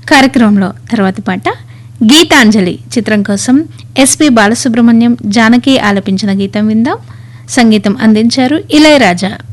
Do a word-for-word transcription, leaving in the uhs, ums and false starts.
కార్యక్రమంలో తర్వాతి పాట గీతాంజలి చిత్రం కోసం ఎస్పి బాలసుబ్రహ్మణ్యం జానకి ఆలపించిన గీతం విందాం. సంగీతం అందించారు ఇళయరాజా.